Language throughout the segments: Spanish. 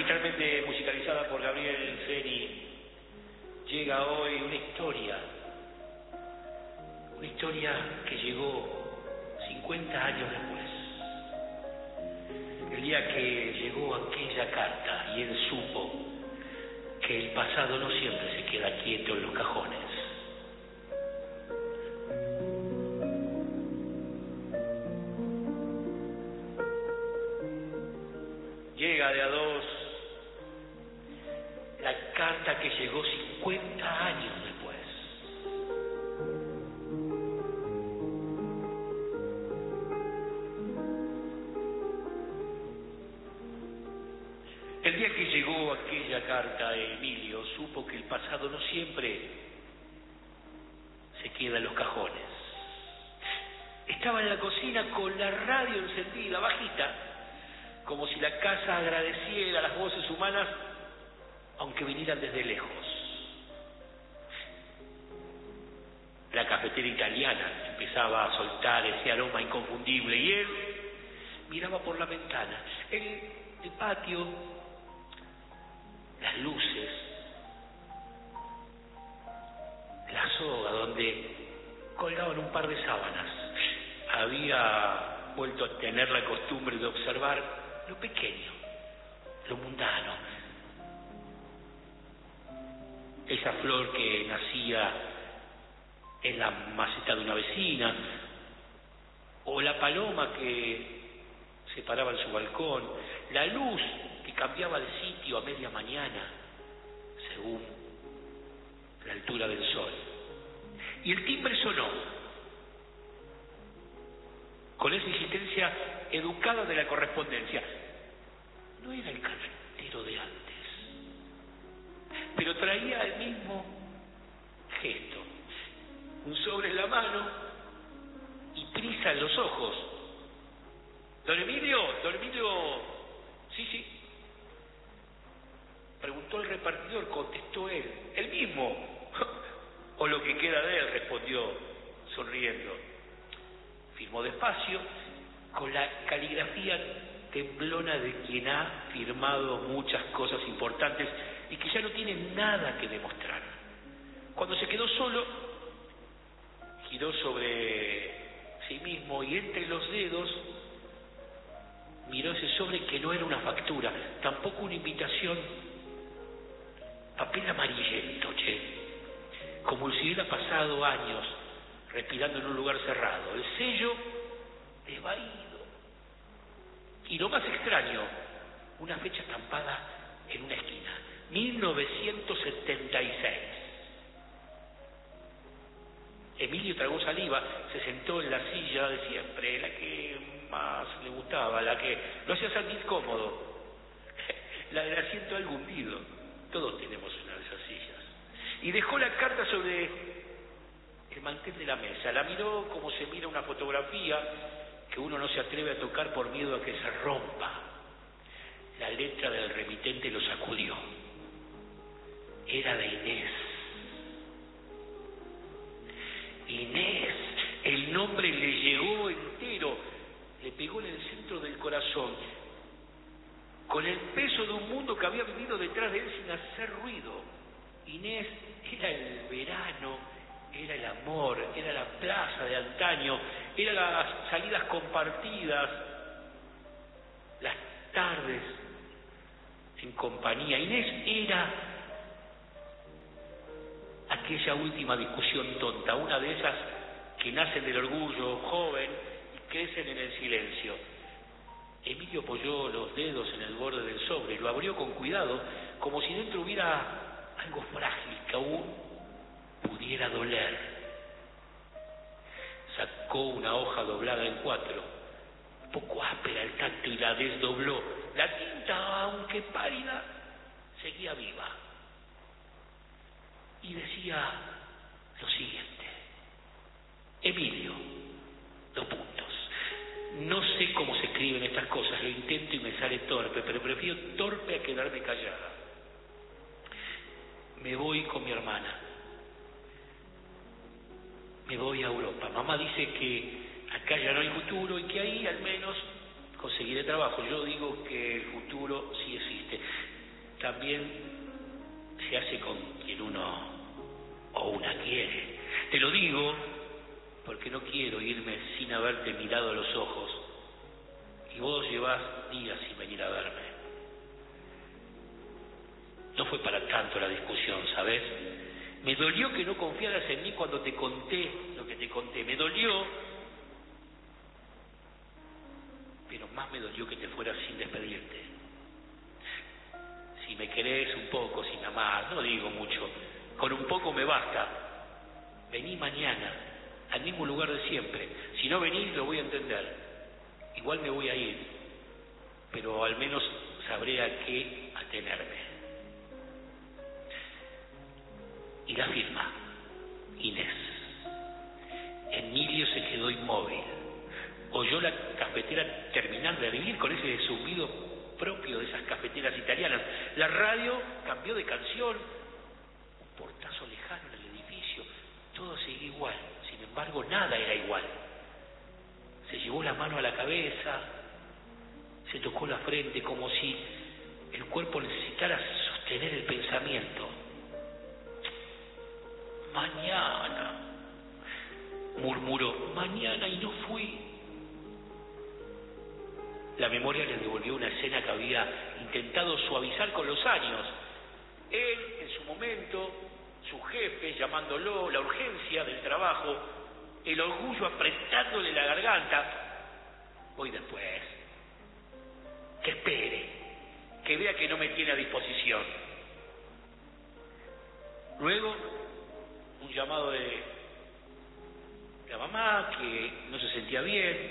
magistralmente musicalizada por Gabriel Feni, llega hoy una historia que llegó 50 años después. El día que llegó aquella carta y él supo que el pasado no siempre se queda quieto en los cajones. Llega de a dos la carta que llegó 50 años después. El día que llegó aquella carta, Emilio supo que el pasado no siempre se queda en los cajones. Estaba en la cocina con la radio encendida, bajita, como si la casa agradeciera las voces humanas, aunque vinieran desde lejos. La cafetera italiana empezaba a soltar ese aroma inconfundible y él miraba por la ventana. El patio, las luces, la soga donde colgaban un par de sábanas. Había vuelto a tener la costumbre de observar lo pequeño, lo mundano. Esa flor que nacía en la maceta de una vecina, o la paloma que se paraba en su balcón, la luz que cambiaba de sitio a media mañana según la altura del sol. Y el timbre sonó con esa insistencia educada de la correspondencia. No era el cartero de antes, pero traía el mismo gesto, un sobre en la mano y prisa en los ojos. Don Emilio, sí, preguntó el repartidor, contestó él, el mismo, o lo que queda de él, respondió sonriendo. Firmó despacio, con la caligrafía temblona de quien ha firmado muchas cosas importantes y que ya no tiene nada que demostrar. Cuando se quedó solo, giró sobre sí mismo y entre los dedos miró ese sobre que no era una factura, tampoco una invitación, papel amarillento, como si hubiera pasado años respirando en un lugar cerrado, el sello desvaído. Y lo más extraño, una fecha estampada en una esquina, 1976. Emilio tragó saliva, se sentó en la silla de siempre, la que más le gustaba, la que lo hacía sentir cómodo, la del asiento algo hundido. Todos tenemos una de esas sillas. Y dejó la carta sobre el mantel de la mesa, la miró como se mira una fotografía que uno no se atreve a tocar por miedo a que se rompa. La letra del remitente lo sacudió. Era de Inés. Inés, el nombre le llegó entero, le pegó en el centro del corazón, con el peso de un mundo que había vivido detrás de él sin hacer ruido. Inés era el verano, era el amor, era la plaza de antaño, eran las salidas compartidas, las tardes en compañía. Inés era aquella última discusión tonta, una de esas que nacen del orgullo joven y crecen en el silencio. Emilio apoyó los dedos en el borde del sobre y lo abrió con cuidado, como si dentro hubiera algo frágil que aún pudiera doler. Sacó una hoja doblada en cuatro, un poco áspera al tacto, y la desdobló. La tinta, aunque pálida, seguía viva. Y decía lo siguiente: Emilio, dos puntos. No sé cómo se escriben estas cosas, lo intento y me sale torpe, pero prefiero torpe a quedarme callada. Me voy con mi hermana. Me voy a Europa. Mamá dice que acá ya no hay futuro y que ahí al menos conseguiré trabajo. Yo digo que el futuro sí existe. también se hace con quien uno o una quiere. Te lo digo porque no quiero irme sin haberte mirado a los ojos, y vos llevás días sin venir a verme. No fue para tanto la discusión, ¿sabes? Me dolió que no confiaras en mí cuando te conté lo que te conté. Me dolió, pero más me dolió que te fueras sin despedirte. Si me querés un poco, sin amar, no digo mucho, con un poco me basta. Vení mañana, al mismo lugar de siempre. Si no venís, lo voy a entender. Igual me voy a ir, pero al menos sabré a qué atenerme. Y la firma, Inés. Emilio se quedó inmóvil. Oyó la cafetera terminar de hervir con ese zumbido propio de esas cafeteras italianas. La radio cambió de canción. Un portazo lejano en el edificio. Todo seguía igual. Sin embargo, nada era igual. Se llevó la mano a la cabeza, se tocó la frente como si el cuerpo necesitara sostener el pensamiento. Mañana, murmuró, mañana, y no fui. La memoria le devolvió una escena que había intentado suavizar con los años. Él, en su momento, su jefe llamándolo, la urgencia del trabajo, el orgullo apretándole la garganta. Voy después. Que espere, que vea que no me tiene a disposición. Luego, un llamado de la mamá que no se sentía bien.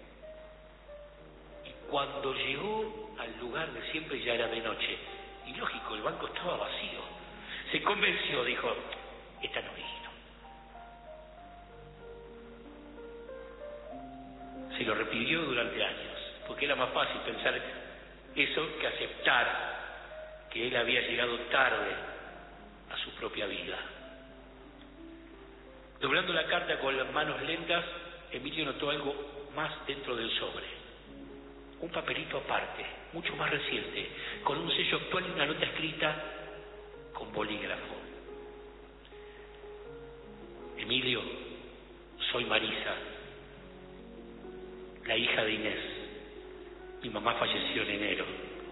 Y cuando llegó al lugar de siempre ya era de noche. Y lógico, el banco estaba vacío. Se convenció, dijo, esta no vino. Se lo repitió durante años, porque era más fácil pensar eso que aceptar que él había llegado tarde a su propia vida. Doblando la carta con las manos lentas, Emilio notó algo más dentro del sobre. Un papelito aparte, mucho más reciente, con un sello actual y una nota escrita con bolígrafo. Emilio, soy Marisa, la hija de Inés. Mi mamá falleció en enero.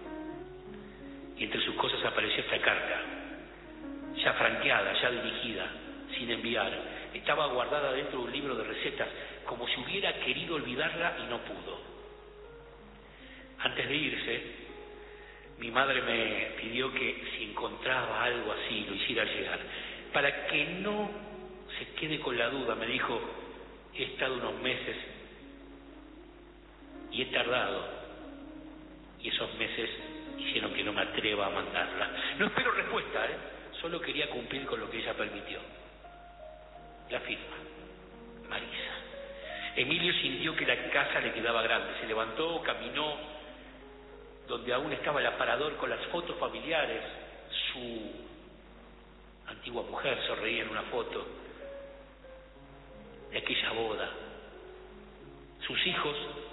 Y entre sus cosas apareció esta carta, ya franqueada, ya dirigida, sin enviar. Estaba guardada dentro de un libro de recetas, como si hubiera querido olvidarla y no pudo. Antes de irse, mi madre me pidió que si encontraba algo así, lo hiciera llegar. Para que no se quede con la duda, me dijo, he estado unos meses y he tardado, y esos meses hicieron que no me atreva a mandarla. No espero respuesta, solo quería cumplir con lo que ella permitió. La firma, Marisa. Emilio sintió que la casa le quedaba grande. Se levantó, caminó donde aún estaba el aparador con las fotos familiares. Su antigua mujer sonreía en una foto de aquella boda. Sus hijos,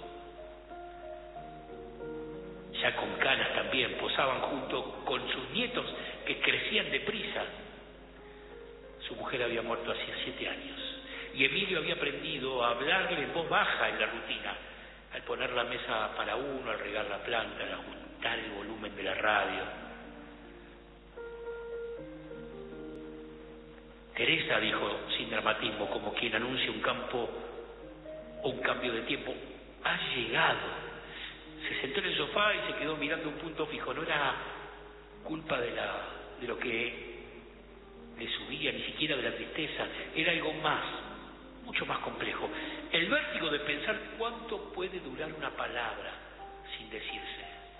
ya con canas también, posaban junto con sus nietos que crecían deprisa. Su mujer había muerto hacía 7 años y Emilio había aprendido a hablarle en voz baja en la rutina, al poner la mesa para uno, al regar la planta, al ajustar el volumen de la radio. Teresa, dijo sin dramatismo, como quien anuncia un campo o un cambio de tiempo, ha llegado. Se sentó en el sofá y se quedó mirando un punto fijo. No era culpa de lo que le subía, ni siquiera de la tristeza, era algo más, mucho más complejo. El vértigo de pensar cuánto puede durar una palabra sin decirse.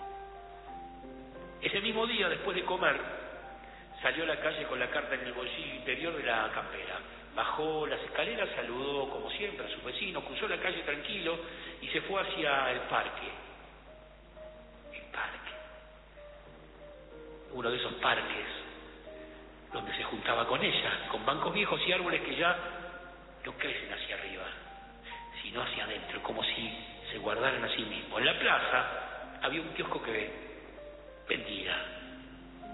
Ese mismo día, después de comer, salió a la calle con la carta en el bolsillo interior de la campera. Bajó las escaleras, saludó como siempre a sus vecinos, cruzó la calle tranquilo y se fue hacia el parque. El parque. Uno de esos parques donde se juntaba con ella, con bancos viejos y árboles que ya no crecen hacia arriba, sino hacia adentro, como si se guardaran a sí mismos. En la plaza había un kiosco que vendía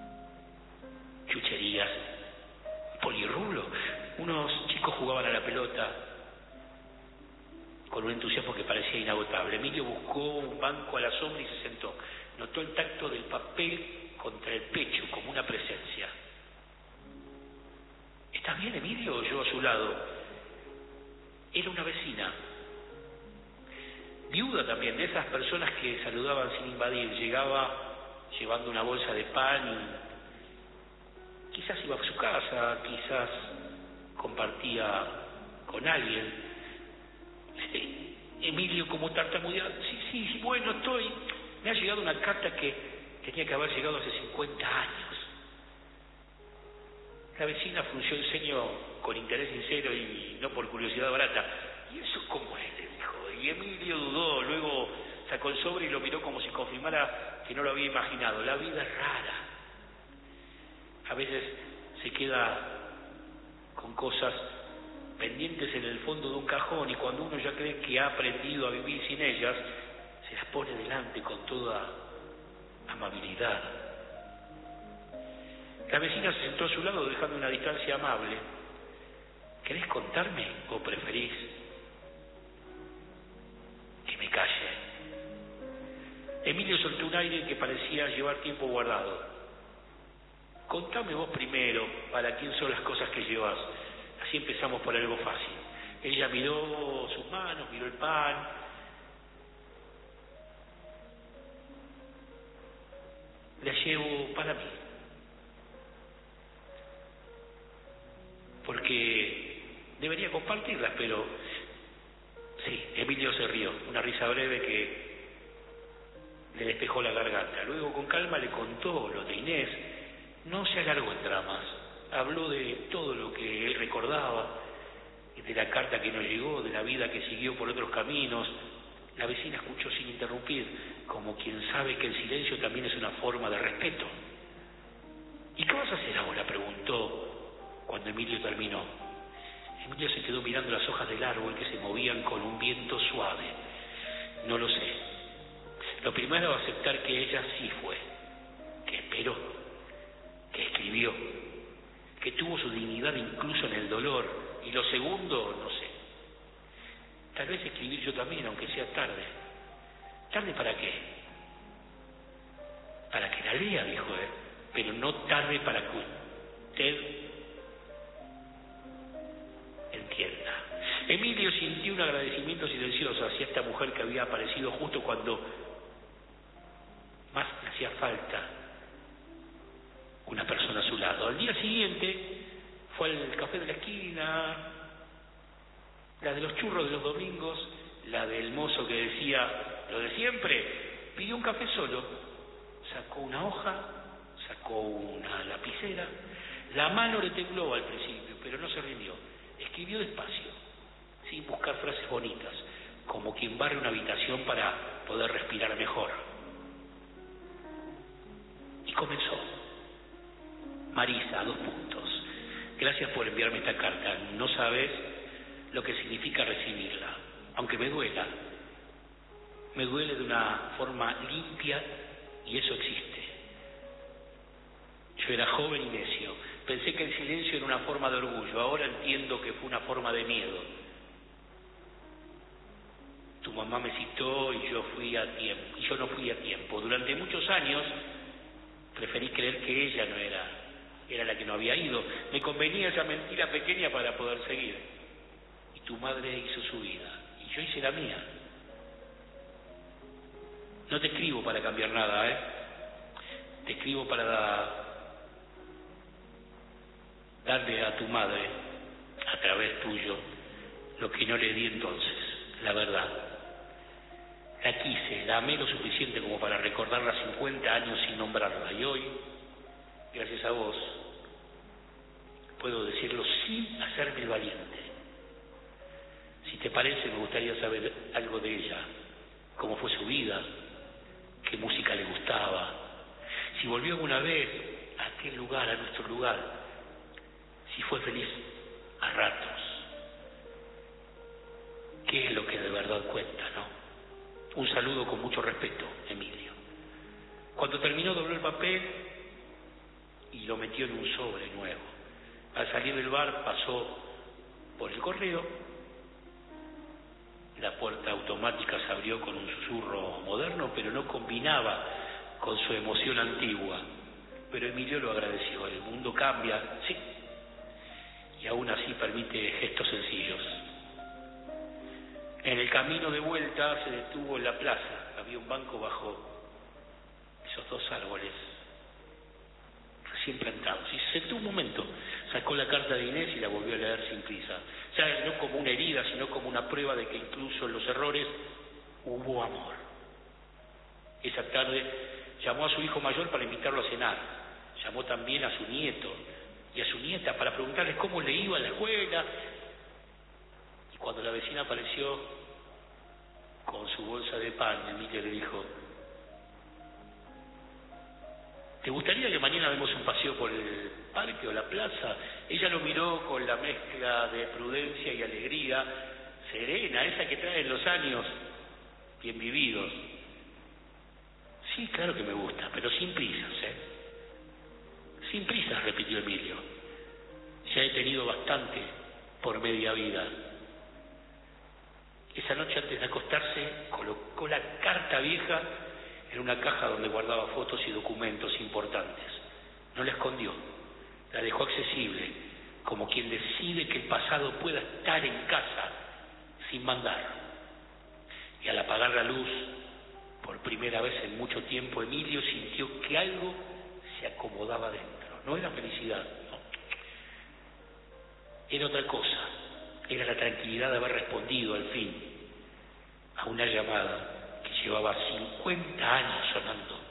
materias. Polirrublo. Unos chicos jugaban a la pelota con un entusiasmo que parecía inagotable. Emilio buscó un banco a la sombra y se sentó. Notó el tacto del papel contra el pecho, como una presencia. ¿Estás bien, Emilio? Oyó a su lado. Era una vecina. Viuda también, de esas personas que saludaban sin invadir. Llegaba llevando una bolsa de pan y quizás iba a su casa, quizás compartía con alguien. Emilio, como tartamudeaba, sí, bueno, me ha llegado una carta que tenía que haber llegado hace 50 años. La vecina frunció el ceño con interés sincero y no por curiosidad barata. ¿Y eso cómo es?, le dijo. Y Emilio dudó, luego sacó el sobre y lo miró como si confirmara que no lo había imaginado. La vida es rara. A veces se queda con cosas pendientes en el fondo de un cajón y cuando uno ya cree que ha aprendido a vivir sin ellas, se las pone delante con toda amabilidad. La vecina se sentó a su lado dejando una distancia amable. ¿Querés contarme o preferís que me calle? Emilio soltó un aire que parecía llevar tiempo guardado. Contame vos primero para quién son las cosas que llevas. Así empezamos por algo fácil. Ella miró sus manos, miró el pan. La llevo para mí. Porque debería compartirlas, pero sí, Emilio se rió, una risa breve que le despejó la garganta. Luego con calma le contó lo de Inés. No se alargó en dramas, habló de todo lo que él recordaba, de la carta que no llegó, de la vida que siguió por otros caminos. La vecina escuchó sin interrumpir, como quien sabe que el silencio también es una forma de respeto. ¿Y qué vas a hacer ahora?, preguntó cuando Emilio terminó. Emilio se quedó mirando las hojas del árbol que se movían con un viento suave. No lo sé. Lo primero, aceptar que ella sí fue, que esperó, que escribió, que tuvo su dignidad incluso en el dolor. Y lo segundo, no sé. Tal vez escribir yo también, aunque sea tarde. ¿Tarde para qué? Para que la lea, dijo él, pero no tarde para que usted entienda. Emilio sintió un agradecimiento silencioso hacia esta mujer que había aparecido justo cuando más le hacía falta una persona a su lado. Al día siguiente fue al café de la esquina, la de los churros de los domingos, la del mozo que decía lo de siempre. Pidió un café solo, sacó una hoja, sacó una lapicera. La mano le tembló al principio, pero no se rindió. Escribió despacio, sin buscar frases bonitas, como quien barre una habitación para poder respirar mejor. Y comenzó. Marisa, 2 puntos. Gracias por enviarme esta carta. No sabes lo que significa recibirla. Aunque me duela. Me duele de una forma limpia y eso existe. Yo era joven y necio. Pensé que el silencio era una forma de orgullo. Ahora entiendo que fue una forma de miedo. Tu mamá me citó y yo no fui a tiempo. Durante muchos años preferí creer que ella no era la que no había ido. Me convenía esa mentira pequeña para poder seguir. Y tu madre hizo su vida y yo hice la mía. No te escribo para cambiar nada, Te escribo para darle a tu madre, a través tuyo, lo que no le di entonces, la verdad. La quise, la amé lo suficiente como para recordarla 50 años sin nombrarla. Y hoy, gracias a vos, puedo decirlo sin hacerme el valiente. Si te parece, me gustaría saber algo de ella, cómo fue su vida, qué música le gustaba, si volvió alguna vez a aquel lugar, a nuestro lugar, si fue feliz a ratos. ¿Qué es lo que de verdad cuenta, no? Un saludo con mucho respeto, Emilio. Cuando terminó, dobló el papel y lo metió en un sobre nuevo. Al salir del bar pasó por el correo, la puerta automática se abrió con un susurro moderno, pero no combinaba con su emoción antigua. Pero Emilio lo agradeció. El mundo cambia, sí, y aún así permite gestos sencillos. En el camino de vuelta se detuvo en la plaza. Había un banco bajo esos dos árboles recién plantados, y se sentó un momento, sacó la carta de Inés y la volvió a leer sin prisa, ya no como una herida, sino como una prueba de que incluso en los errores hubo amor. Esa tarde llamó a su hijo mayor para invitarlo a cenar, llamó también a su nieto y a su nieta para preguntarles cómo le iba a la escuela, y cuando la vecina apareció con su bolsa de pan, Emilio le dijo: ¿te gustaría que mañana demos un paseo por el parque o la plaza? Ella lo miró con la mezcla de prudencia y alegría serena, esa que traen los años bien vividos. Sí, claro que me gusta, pero sin prisas, ¿eh? Sin prisas, repitió Emilio. Ya he tenido bastante por media vida. Esa noche antes de acostarse colocó la carta vieja en una caja donde guardaba fotos y documentos importantes. No la escondió, la dejó accesible, como quien decide que el pasado pueda estar en casa sin mandar. Y al apagar la luz, por primera vez en mucho tiempo, Emilio sintió que algo se acomodaba dentro. No era felicidad, no. Era otra cosa. Era la tranquilidad de haber respondido al fin a una llamada que llevaba 50 años sonando